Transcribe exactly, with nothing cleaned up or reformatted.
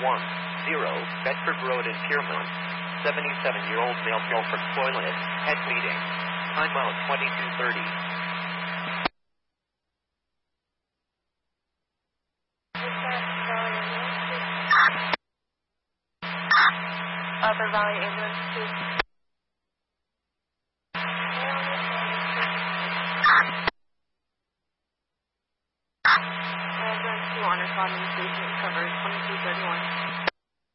one zero, Bedford Road in Piermont. seventy-seven-year-old male killed from toilet. Head bleeding. Time out twenty-two thirty. Upper Valley Ambulance, please.